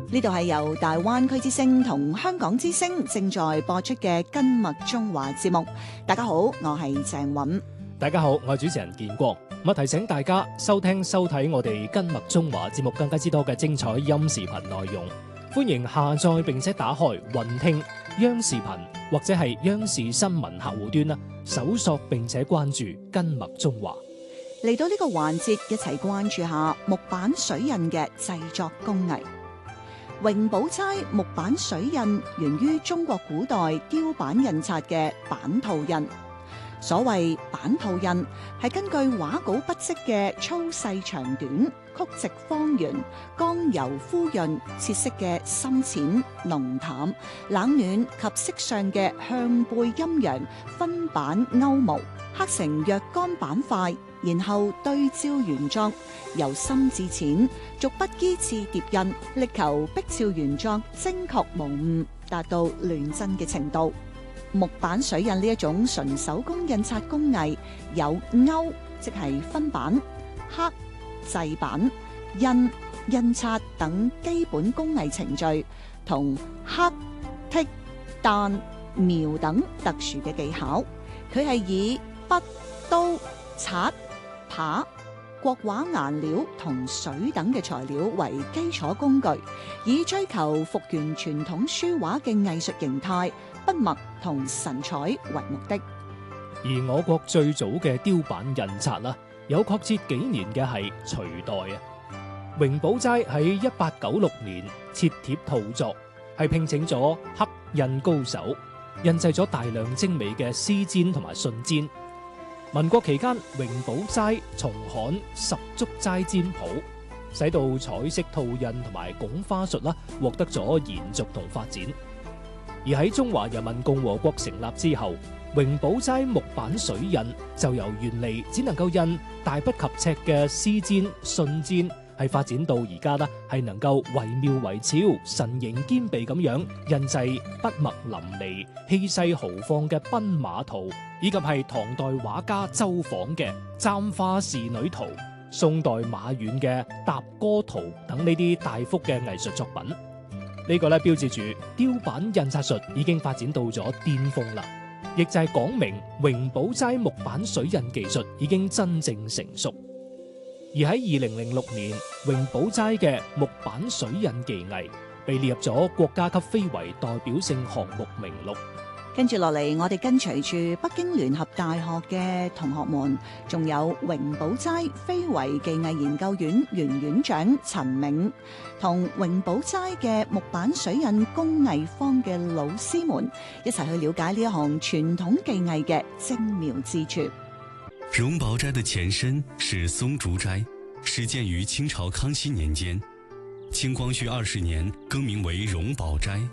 呢度係由大灣區之聲同香港之聲正在播出嘅根脈中華節目。大家好，我係鄭韻。 大家好，我係主持人建光。提醒大家收聽收睇我哋根脈中華節目更加之多嘅精彩音視頻內容，歡迎下載並且打開雲聽央視頻或者係央視新聞客戶端啦，搜索並且關注根脈中華。 嚟到呢個環節，一齊關注下木板水印嘅製作工藝。榮寶齋木板水印源於中國古代雕版印刷嘅版套印。所謂版套印係根據畫稿筆跡嘅粗細長短、曲直方圓、剛柔敷潤、切色嘅深淺濃淡、冷暖及色上嘅向背陰陽分版勾模，刻成若干版塊，然後對照原作，由深至淺，逐筆依次疊印，力求逼照原作精確無誤，達到亂真嘅程度。木板水印呢一種純手工印刷工藝，有勾即係分版、刻製版、印印刷等基本工藝程序，同刻剔彈描等特殊嘅技巧。佢係以筆、刀、刷、扒、國畫顏料同水等嘅材料為基礎工具，以追求復原傳統書畫嘅藝術形態、筆墨同神采為目的。 而我國最早嘅雕版印刷啦，有確切幾年嘅係隋代啊。榮寶齋喺1896年切貼套作，係聘請咗刻印高手，印製咗大量精美嘅絲緘同埋信緘。民國期間，榮寶齋重刊十足齋緘譜，使到彩色套印同埋拱花術啦，獲得咗延續同發展。而喺中華人民共和國成立之後，榮寶齋木板水印就由原嚟只能夠印大不及尺嘅絲緘、信緘，係發展到而家啦，係能夠惟妙惟肖、神形兼備咁樣印製筆墨淋漓、氣勢豪放嘅奔馬圖，以及係唐代畫家周昉嘅簪花仕女圖、宋代馬遠嘅踏歌圖等呢啲大幅嘅藝術作品。呢個咧標誌住雕版印刷術已經發展到咗巔峰啦，亦就係講明榮寶齋木板水印技術已經真正成熟。而喺2006年，榮寶齋嘅木板水印技藝被列入咗國家級非遺代表性項目名錄。 跟住落嚟，我哋跟隨住北京聯合大學嘅同學們，仲有榮寶齋非遺技藝研究院原院長陳銘，同榮寶齋嘅木板水印工藝坊嘅老師們，一齊去了解呢一項傳統技藝嘅精妙之處。 榮寶齋的前身是松竹齋，始建於清朝康熙年間，清光緒20年更名為榮寶齋。